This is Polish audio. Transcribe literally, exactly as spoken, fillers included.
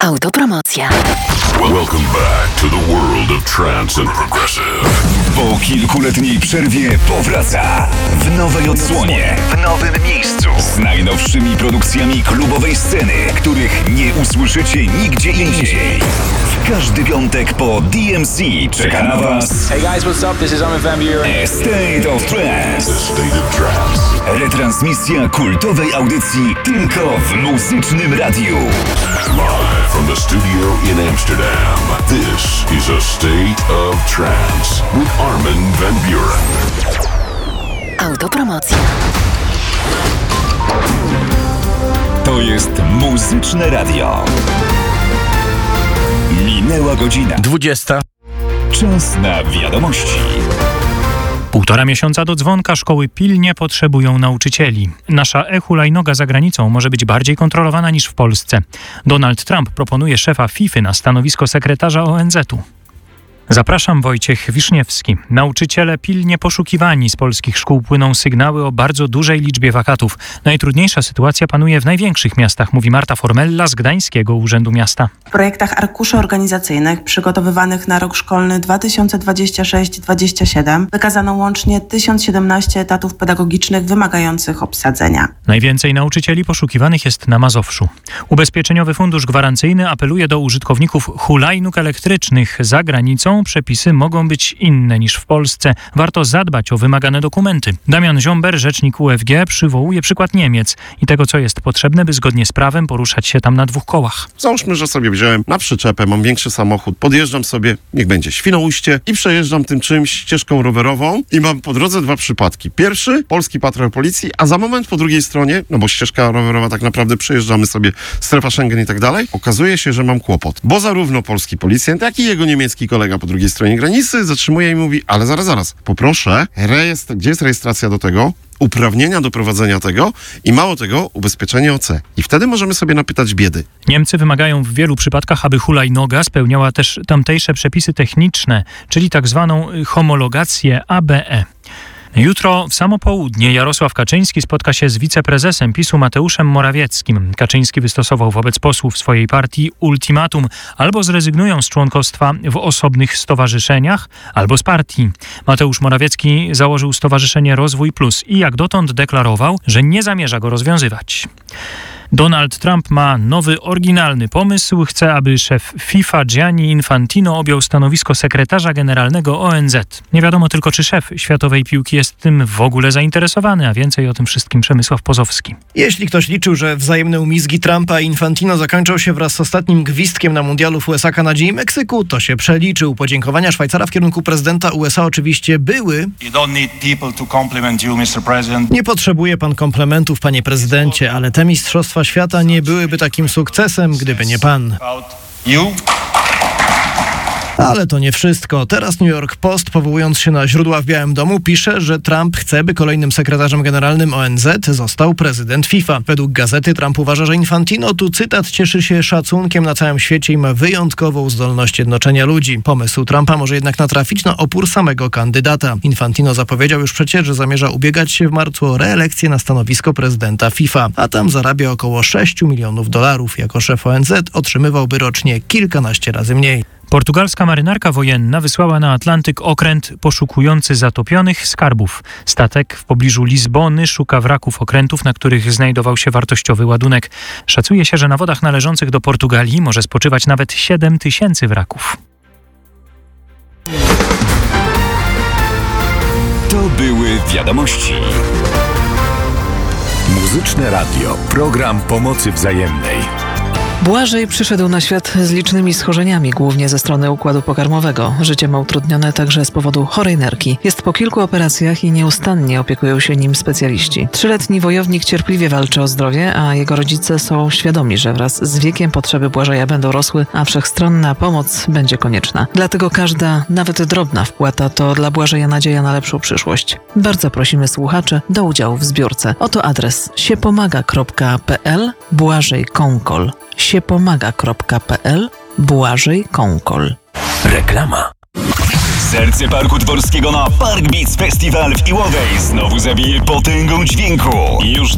Autopromocja. Welcome back to the world of trance and progressive. Po kilkuletniej przerwie powraca w nowej odsłonie, w nowym miejscu, z najnowszymi produkcjami klubowej sceny, których nie usłyszycie nigdzie indziej. W każdy piątek po D M C czeka na Was Hey guys, what's up? This is Armin van Buuren. A State of Trance. The State of Trance. Retransmisja kultowej audycji tylko w Muzycznym Radiu. Live from the studio in Amsterdam. This is a State of Trance with Armin van Buuren. Autopromocja. To jest Muzyczne Radio. Minęła godzina dwudziesta. Czas na wiadomości. Półtora miesiąca do dzwonka, szkoły pilnie potrzebują nauczycieli. Nasza e-hulajnoga za granicą może być bardziej kontrolowana niż w Polsce. Donald Trump proponuje szefa FIFA na stanowisko sekretarza O N Z-u. Zapraszam, Wojciech Wiszniewski. Nauczyciele pilnie poszukiwani. Z polskich szkół płyną sygnały o bardzo dużej liczbie wakatów. Najtrudniejsza sytuacja panuje w największych miastach, mówi Marta Formella z Gdańskiego Urzędu Miasta. W projektach arkuszy organizacyjnych przygotowywanych na rok szkolny dwa tysiące dwudziesty szósty dwudziesty siódmy wykazano łącznie tysiąc siedemnaście etatów pedagogicznych wymagających obsadzenia. Najwięcej nauczycieli poszukiwanych jest na Mazowszu. Ubezpieczeniowy Fundusz Gwarancyjny apeluje do użytkowników hulajnóg elektrycznych. Za granicą przepisy mogą być inne niż w Polsce. Warto zadbać o wymagane dokumenty. Damian Ziomber, rzecznik U F G, przywołuje przykład Niemiec i tego, co jest potrzebne, by zgodnie z prawem poruszać się tam na dwóch kołach. Załóżmy, że sobie wziąłem na przyczepę, mam większy samochód, podjeżdżam sobie, niech będzie Świnoujście i przejeżdżam tym czymś ścieżką rowerową i mam po drodze dwa przypadki. Pierwszy, polski patrol policji, a za moment po drugiej stronie, no bo ścieżka rowerowa tak naprawdę przejeżdżamy sobie strefa Schengen i tak dalej, okazuje się, że mam kłopot, bo zarówno polski policjant, jak i jego niemiecki kolega po drugiej stronie granicy zatrzymuje i mówi, ale zaraz, zaraz, poproszę, rejestr, gdzie jest rejestracja do tego, uprawnienia do prowadzenia tego i mało tego, ubezpieczenie O C. I wtedy możemy sobie napytać biedy. Niemcy wymagają w wielu przypadkach, aby hulajnoga spełniała też tamtejsze przepisy techniczne, czyli tak zwaną homologację A B E. Jutro w samo południe Jarosław Kaczyński spotka się z wiceprezesem PiS-u Mateuszem Morawieckim. Kaczyński wystosował wobec posłów swojej partii ultimatum: albo zrezygnują z członkostwa w osobnych stowarzyszeniach, albo z partii. Mateusz Morawiecki założył Stowarzyszenie Rozwój Plus i jak dotąd deklarował, że nie zamierza go rozwiązywać. Donald Trump ma nowy, oryginalny pomysł. Chce, aby szef FIFA Gianni Infantino objął stanowisko sekretarza generalnego O N Z. Nie wiadomo tylko, czy szef światowej piłki jest tym w ogóle zainteresowany, a więcej o tym wszystkim Przemysław Pozowski. Jeśli ktoś liczył, że wzajemne umizgi Trumpa i Infantino zakończą się wraz z ostatnim gwizdkiem na mundialu w U S A, Kanadzie i Meksyku, to się przeliczył. Podziękowania Szwajcara w kierunku prezydenta U S A oczywiście były. Nie potrzebuje pan komplementów, panie prezydencie, ale te mistrzostwa świata nie byłyby takim sukcesem, gdyby nie pan. Ale to nie wszystko. Teraz New York Post, powołując się na źródła w Białym Domu, pisze, że Trump chce, by kolejnym sekretarzem generalnym O N Z został prezydent FIFA. Według gazety Trump uważa, że Infantino, tu cytat, cieszy się szacunkiem na całym świecie i ma wyjątkową zdolność jednoczenia ludzi. Pomysł Trumpa może jednak natrafić na opór samego kandydata. Infantino zapowiedział już przecież, że zamierza ubiegać się w marcu o reelekcję na stanowisko prezydenta FIFA, a tam zarabia około sześć milionów dolarów. Jako szef O N Z otrzymywałby rocznie kilkanaście razy mniej. Portugalska marynarka wojenna wysłała na Atlantyk okręt poszukujący zatopionych skarbów. Statek w pobliżu Lizbony szuka wraków okrętów, na których znajdował się wartościowy ładunek. Szacuje się, że na wodach należących do Portugalii może spoczywać nawet siedem tysięcy wraków. To były wiadomości. Muzyczne Radio. Program pomocy wzajemnej. Błażej przyszedł na świat z licznymi schorzeniami, głównie ze strony układu pokarmowego. Życie ma utrudnione także z powodu chorej nerki. Jest po kilku operacjach i nieustannie opiekują się nim specjaliści. Trzyletni wojownik cierpliwie walczy o zdrowie, a jego rodzice są świadomi, że wraz z wiekiem potrzeby Błażeja będą rosły, a wszechstronna pomoc będzie konieczna. Dlatego każda, nawet drobna wpłata to dla Błażeja nadzieja na lepszą przyszłość. Bardzo prosimy słuchaczy do udziału w zbiórce. Oto adres siepomaga kropka pe el Błażej Konkol. siepomaga kropka pe el Błażej Konkol. Reklama. Serce Parku Dworskiego na Park Beats Festival w Iłowej znowu zabije potęgą dźwięku. Już